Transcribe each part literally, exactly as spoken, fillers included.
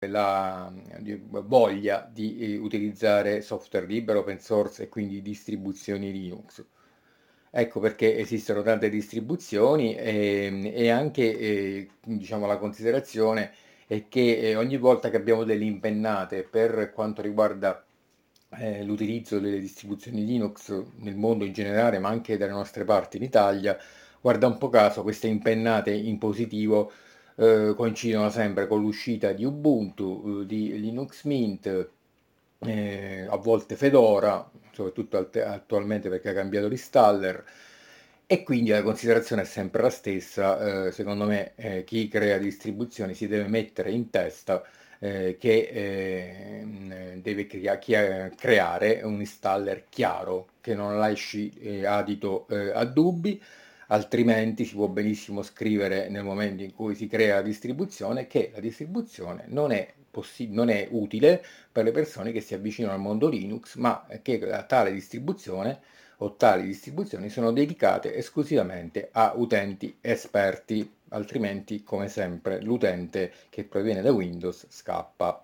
la di voglia di, ehm, utilizzare software libero, open source e quindi distribuzioni Linux. Ecco perché esistono tante distribuzioni, ehm, e anche, ehm, diciamo la considerazione è che, ehm, ogni volta che abbiamo delle impennate per quanto riguarda, ehm, l'utilizzo delle distribuzioni Linux nel mondo in generale, ma anche dalle nostre parti in Italia, guarda un po' caso queste impennate in positivo, uhm, coincidono sempre con l'uscita di Ubuntu, uhm, di Linux Mint, ehm, a volte Fedora, soprattutto alte attualmente perché ha cambiato l'installer, e quindi la considerazione è sempre la stessa. Uhm, secondo me, ehm, chi crea distribuzioni si deve mettere in testa, ehm, che, ehm, deve crea chia creare un installer chiaro, che non lasci, ehm, adito, ehm, a dubbi, altrimenti si può benissimo scrivere nel momento in cui si crea la distribuzione, che la distribuzione non è possi non è utile per le persone che si avvicinano al mondo Linux, ma che la tale distribuzione o tali distribuzioni sono dedicate esclusivamente a utenti esperti, altrimenti, come sempre, l'utente che proviene da Windows scappa.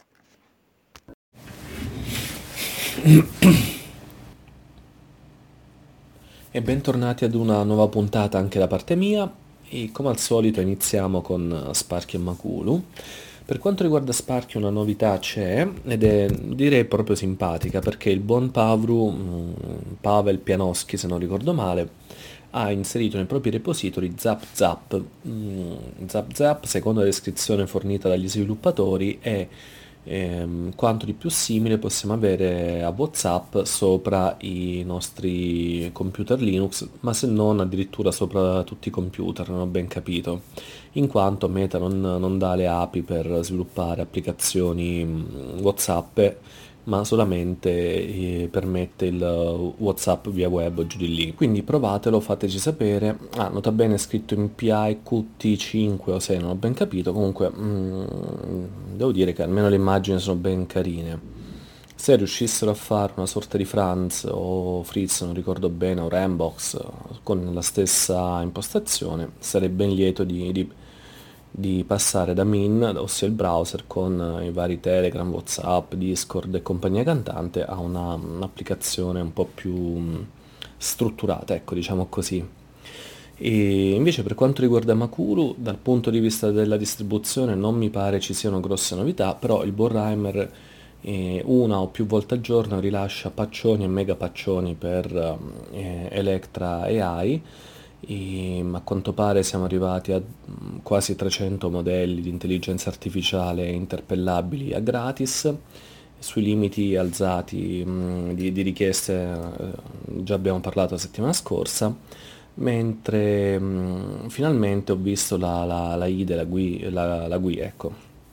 E bentornati ad una nuova puntata anche da parte mia e come al solito iniziamo con Sparky e Makulu. Per quanto riguarda Sparky una novità c'è ed è direi proprio simpatica perché il buon Pavru, mm, Pavel Pianoschi se non ricordo male, ha inserito nei propri repository Zap Zap. Mm, Zap Zap, secondo la descrizione fornita dagli sviluppatori, è ehm, quanto di più simile possiamo avere a WhatsApp sopra i nostri computer Linux, ma se non addirittura sopra tutti i computer, non ho ben capito, in quanto Meta non, non dà le A P I per sviluppare applicazioni mm, WhatsApp, ma solamente eh, permette il WhatsApp via web o giù di lì. Quindi provatelo, fateci sapere. Ah, nota bene è scritto in P I Q T cinque o sei, non ho ben capito. Comunque, mm, devo dire che almeno le immagini sono ben carine. Se riuscissero a fare una sorta di Franz o Fritz, non ricordo bene, o Rambox con la stessa impostazione, sarei ben lieto di, di di passare da Min, ossia il browser con i vari Telegram, WhatsApp, Discord e compagnia cantante, a una, un'applicazione un po' più mh, strutturata, ecco, diciamo così. E invece per quanto riguarda Makuru, dal punto di vista della distribuzione non mi pare ci siano grosse novità, però il Borheimer eh, una o più volte al giorno rilascia paccioni e mega paccioni per eh, Electra A I. E, a quanto pare siamo arrivati a mm, quasi trecento modelli di intelligenza artificiale interpellabili a gratis, sui limiti alzati mh, di, di richieste eh, già abbiamo parlato la settimana scorsa, mentre mh, finalmente ho visto la, la, la I D E, la G U I, la, la G U I, ecco.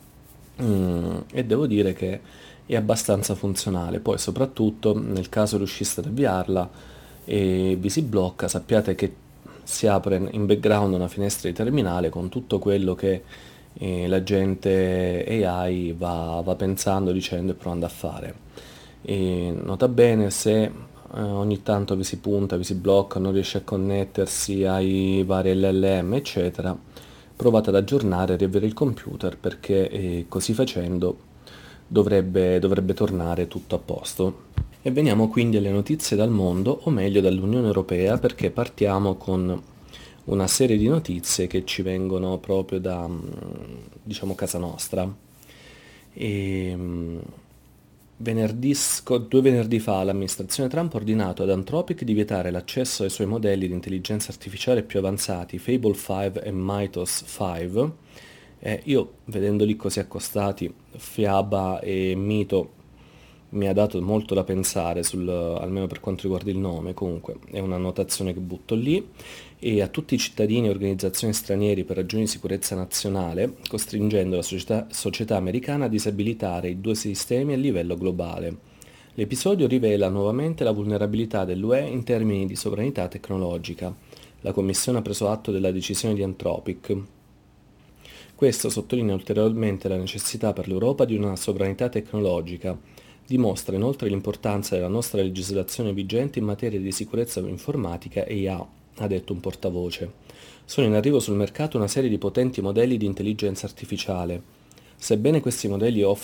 Mm, e devo dire che è abbastanza funzionale. Poi soprattutto nel caso riusciste ad avviarla e vi si blocca, sappiate che si apre in background una finestra di terminale con tutto quello che eh, l'agente A I va, va pensando, dicendo e provando a fare. E nota bene se eh, ogni tanto vi si punta, vi si blocca, non riesce a connettersi ai vari L L M, eccetera, provate ad aggiornare e riavere il computer perché eh, così facendo dovrebbe, dovrebbe tornare tutto a posto. E veniamo quindi alle notizie dal mondo, o meglio dall'Unione Europea, perché partiamo con una serie di notizie che ci vengono proprio da, mm, diciamo, casa nostra. E, mm, venerdì, sco- due venerdì fa l'amministrazione Trump ha ordinato ad Anthropic di vietare l'accesso ai suoi modelli di intelligenza artificiale più avanzati, Fable cinque e Mythos cinque. Eh, io, vedendoli così accostati, Fiaba e Mito, mi ha dato molto da pensare, sul, almeno per quanto riguarda il nome, comunque è una notazione che butto lì, e a tutti i cittadini e organizzazioni stranieri per ragioni di sicurezza nazionale, costringendo la società, società americana a disabilitare i due sistemi a livello globale. L'episodio rivela nuovamente la vulnerabilità dell'U E in termini di sovranità tecnologica. La Commissione ha preso atto della decisione di Anthropic. Questo sottolinea ulteriormente la necessità per l'Europa di una sovranità tecnologica. Dimostra inoltre l'importanza della nostra legislazione vigente in materia di sicurezza informatica e I A, ha detto un portavoce. Sono in arrivo sul mercato una serie di potenti modelli di intelligenza artificiale. Sebbene questi modelli offrano